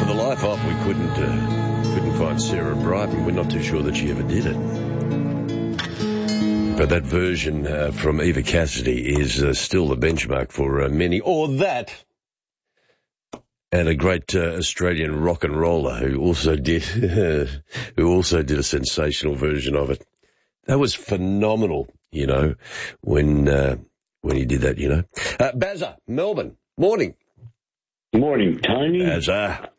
the life of, we couldn't find Sarah Brightman. We're not too sure that she ever did it. But that version from Eva Cassidy is still the benchmark for many. Or that, and a great Australian rock and roller who also did a sensational version of it. That was phenomenal, when he did that, Bazza, Melbourne, morning. Morning, Tony. Bazza.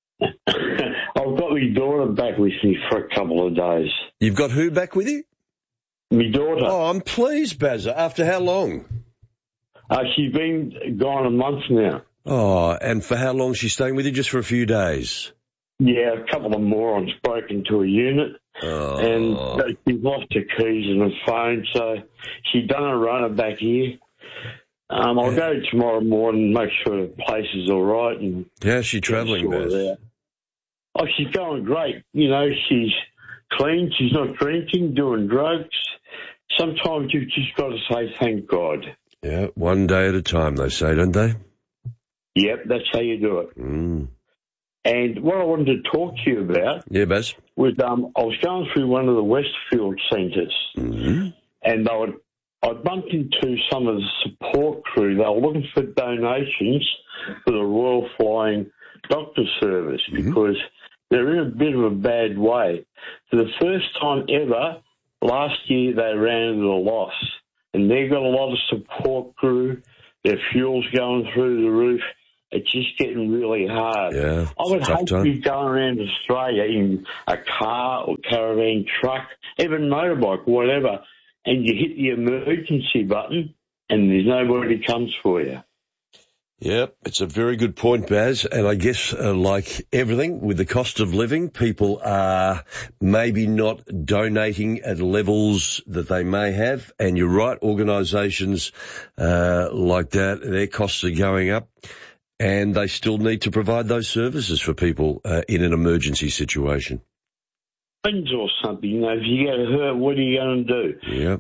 I've got my daughter back with me for a couple of days. You've got who back with you? My daughter. Oh, I'm pleased, Bazza. After how long? She's been gone a month now. Oh, and for how long is she staying with you? Just for a few days? Yeah, a couple of morons broke into a unit, and she lost her keys and her phone, so she done a runner back here. I'll go tomorrow morning and make sure the place is all right. And how's she travelling, Baz? Oh, she's going great. She's clean. She's not drinking, doing drugs. Sometimes you've just got to say thank God. Yeah, one day at a time, they say, don't they? Yep, that's how you do it. Mm. And what I wanted to talk to you about Baz? was I was going through one of the Westfield centres, and I bumped into some of the support crew. They were looking for donations for the Royal Flying Doctor Service because they're in a bit of a bad way. For the first time ever, last year they ran into a loss, and they've got a lot of support crew. Their fuel's going through the roof. It's just getting really hard. Yeah, I would hate to be going around Australia in a car or caravan truck, even motorbike, whatever, and you hit the emergency button and there's nobody comes for you. Yep, it's a very good point, Baz. And I guess, like everything, with the cost of living, people are maybe not donating at levels that they may have. And you're right, organisations like that, their costs are going up. And they still need to provide those services for people in an emergency situation. Or something, if you get hurt, what are you going to do? Yeah.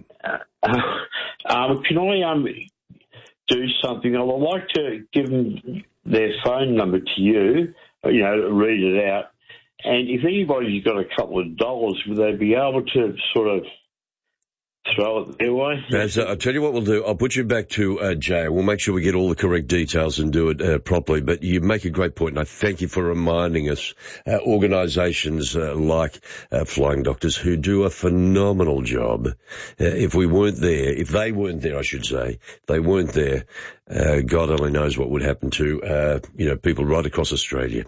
Can I do something? I would like to give them their phone number to you, read it out. And if anybody's got a couple of dollars, would they be able to sort of throw it their way? I'll tell you what we'll do. I'll put you back to Jay. We'll make sure we get all the correct details and do it properly. But you make a great point, and I thank you for reminding us. Organisations like Flying Doctors who do a phenomenal job. If they weren't there, I should say, they weren't there, God only knows what would happen to people right across Australia.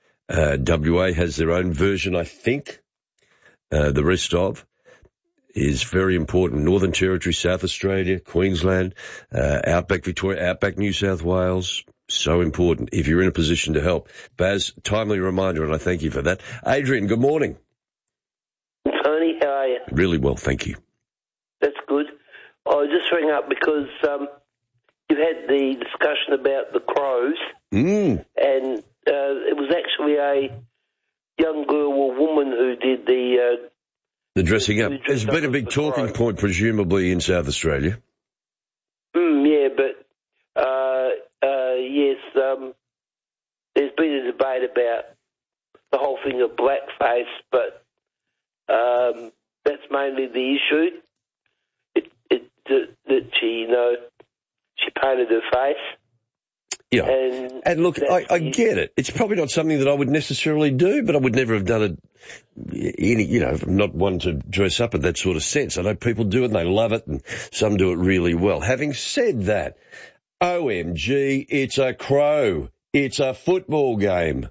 WA has their own version, I think. The rest of is very important. Northern Territory, South Australia, Queensland, Outback Victoria, Outback New South Wales. So important if you're in a position to help. Baz, timely reminder, and I thank you for that. Adrian, good morning. Tony, how are you? Really well, thank you. That's good. I just rang up because you had the discussion about the crows, and it was actually a young girl or woman who did the dressing up. There's been a big talking point, presumably, in South Australia. Yeah, but yes, there's been a debate about the whole thing of blackface, but that's mainly the issue. That she painted her face. Yeah, and look, I get it. It's probably not something that I would necessarily do, but I would never have done it. I'm not one to dress up in that sort of sense. I know people do it and they love it, and some do it really well. Having said that, OMG, it's a crow. It's a football game.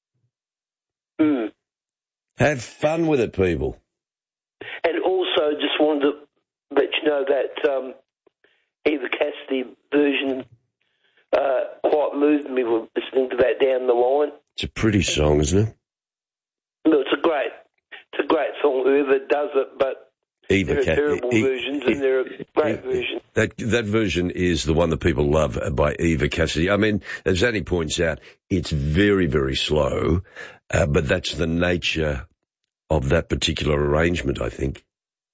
Have fun with it, people. And also, just wanted to let you know that Eva Cassidy version quite moved me with listening to that down the line. It's a pretty song, isn't it? No, it's a great song, whoever does it, but there are terrible versions and there are great versions. That version is the one that people love by Eva Cassidy. I mean, as Annie points out, it's very, very slow, but that's the nature of that particular arrangement, I think.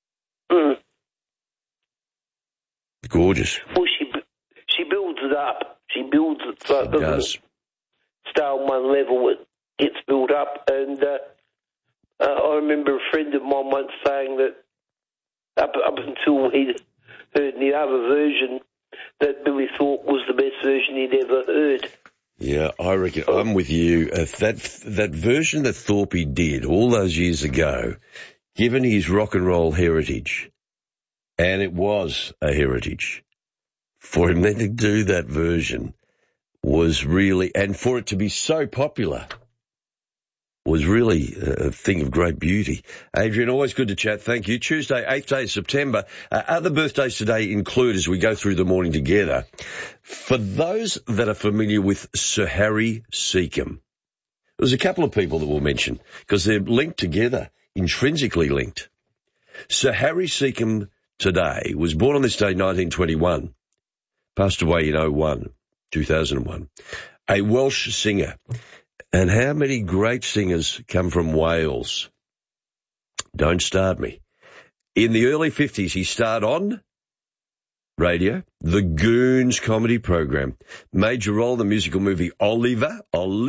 Gorgeous. Well, she builds it up. She builds it so it doesn't stay on one level. gets built up. And I remember a friend of mine once saying that up until he heard the other version, that Billy Thorpe was the best version he'd ever heard. Yeah, I reckon I'm with you. That version that Thorpe did all those years ago, given his rock and roll heritage, and it was a heritage, for him then to do that version was really, and for it to be so popular, was really a thing of great beauty. Adrian, always good to chat. Thank you. Tuesday, 8th day of September. Other birthdays today include, as we go through the morning together, for those that are familiar with Sir Harry Seacombe, there's a couple of people that we'll mention because they're linked together, intrinsically linked. Sir Harry Seacombe today was born on this day, 1921, passed away in 2001, a Welsh singer. And how many great singers come from Wales? Don't start me. In the early 50s, he starred on radio, the Goons comedy program. Major role in the musical movie Oliver.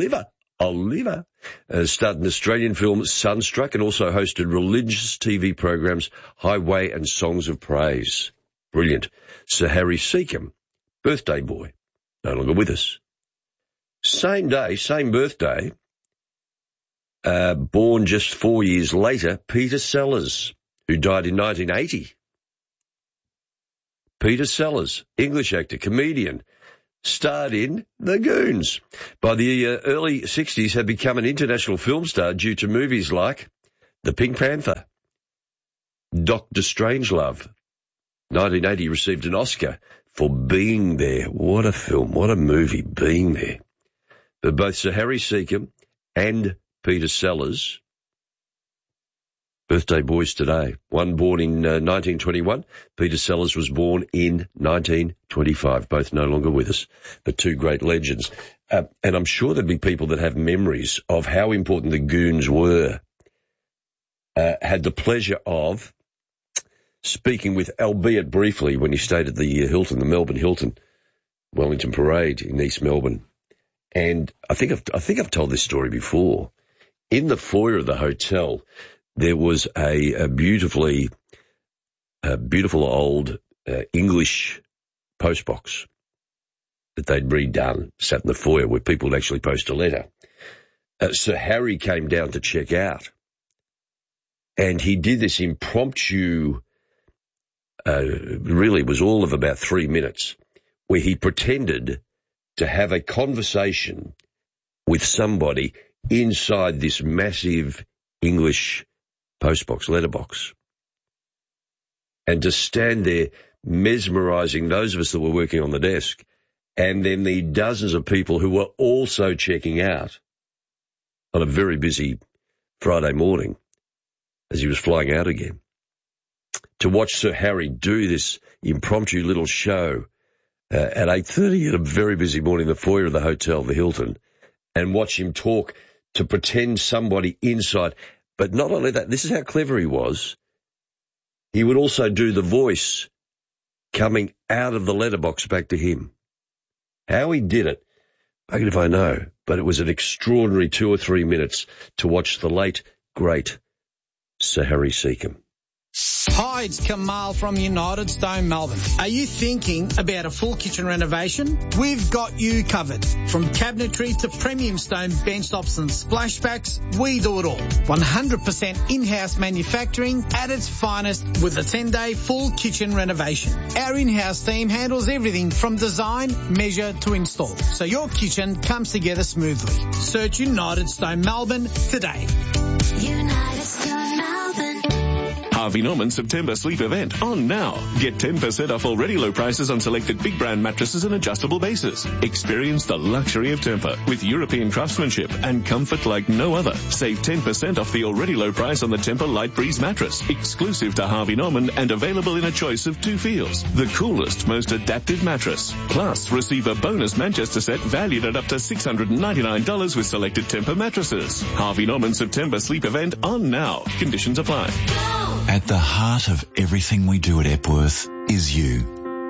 Starred in Australian film Sunstruck and also hosted religious TV programs Highway and Songs of Praise. Brilliant. Sir Harry Seacombe, birthday boy, no longer with us. Same day, same birthday, born just 4 years later, Peter Sellers, who died in 1980. Peter Sellers, English actor, comedian, starred in The Goons. By the early 60s, had become an international film star due to movies like The Pink Panther, Dr. Strangelove. 1980 received an Oscar for Being There. What a film, what a movie, Being There. But both Sir Harry Seacombe and Peter Sellers, birthday boys today. One born in 1921. Peter Sellers was born in 1925. Both no longer with us, but two great legends. And I'm sure there'd be people that have memories of how important the Goons were. Had the pleasure of speaking with, albeit briefly, when he stayed at the Hilton, the Melbourne Hilton, Wellington Parade in East Melbourne. And I think I've told this story before. In the foyer of the hotel, there was a beautiful old English postbox that they'd redone, sat in the foyer where people would actually post a letter. Sir Harry came down to check out, and he did this impromptu, really was all of about 3 minutes, where he pretended to have a conversation with somebody inside this massive English postbox, letterbox, and to stand there mesmerising those of us that were working on the desk, and then the dozens of people who were also checking out on a very busy Friday morning as he was flying out again. To watch Sir Harry do this impromptu little show at 8:30 at a very busy morning in the foyer of the hotel, the Hilton, and watch him talk to pretend somebody inside. But not only that, this is how clever he was. He would also do the voice coming out of the letterbox back to him. How he did it, I don't know if I know, but it was an extraordinary 2 or 3 minutes to watch the late, great Sir Harry Seacombe. Hi, it's Kamal from United Stone Melbourne. Are you thinking about a full kitchen renovation? We've got you covered. From cabinetry to premium stone bench tops and splashbacks, we do it all. 100% in-house manufacturing at its finest with a 10-day full kitchen renovation. Our in-house team handles everything from design, measure to install, so your kitchen comes together smoothly. Search United Stone Melbourne today. United Stone Melbourne. Harvey Norman September sleep event on now. Get 10% off already low prices on selected big brand mattresses and adjustable bases. Experience the luxury of Tempur with European craftsmanship and comfort like no other. Save 10% off the already low price on the Tempur Light Breeze mattress, exclusive to Harvey Norman and available in a choice of 2 feels. The coolest, most adaptive mattress. Plus, receive a bonus Manchester set valued at up to $699 with selected Tempur mattresses. Harvey Norman September sleep event on now. Conditions apply. Go! At the heart of everything we do at Epworth is you.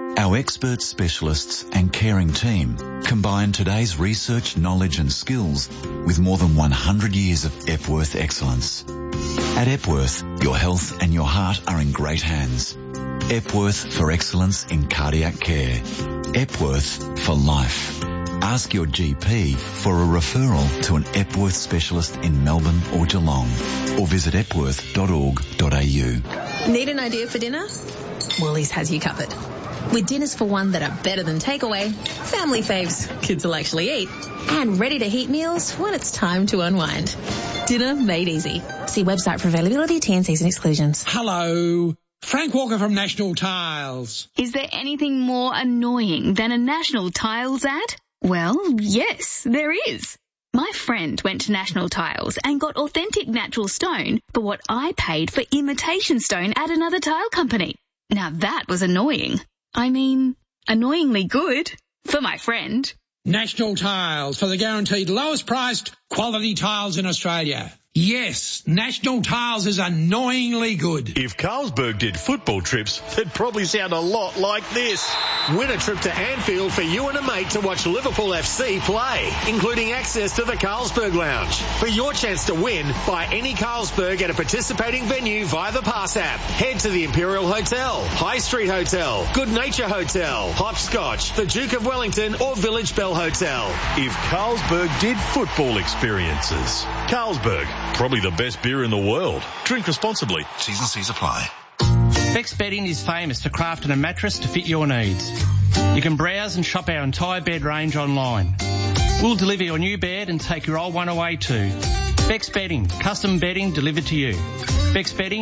Our expert specialists and caring team combine today's research, knowledge and skills with more than 100 years of Epworth excellence. At Epworth, your health and your heart are in great hands. Epworth for excellence in cardiac care. Epworth for life. Ask your GP for a referral to an Epworth specialist in Melbourne or Geelong, or visit epworth.org.au. Need an idea for dinner? Woolies has you covered. With dinners for one that are better than takeaway, family faves kids will actually eat, and ready-to-heat meals when it's time to unwind. Dinner made easy. See website for availability, T&Cs and exclusions. Hello. Frank Walker from National Tiles. Is there anything more annoying than a National Tiles ad? Well, yes, there is. My friend went to National Tiles and got authentic natural stone for what I paid for imitation stone at another tile company. Now that was annoying. I mean, annoyingly good for my friend. National Tiles, for the guaranteed lowest priced quality tiles in Australia. Yes, National Tiles is annoyingly good. If Carlsberg did football trips, they'd probably sound a lot like this. Win a trip to Anfield for you and a mate to watch Liverpool FC play, including access to the Carlsberg Lounge. For your chance to win, buy any Carlsberg at a participating venue via the Pass app. Head to the Imperial Hotel, High Street Hotel, Good Nature Hotel, Hopscotch, the Duke of Wellington or Village Bell Hotel. If Carlsberg did football experiences. Carlsberg, probably the best beer in the world. Drink responsibly. T's and C's apply. Bex Bedding is famous for crafting a mattress to fit your needs. You can browse and shop our entire bed range online. We'll deliver your new bed and take your old one away too. Bex Bedding, custom bedding delivered to you. Bex Bedding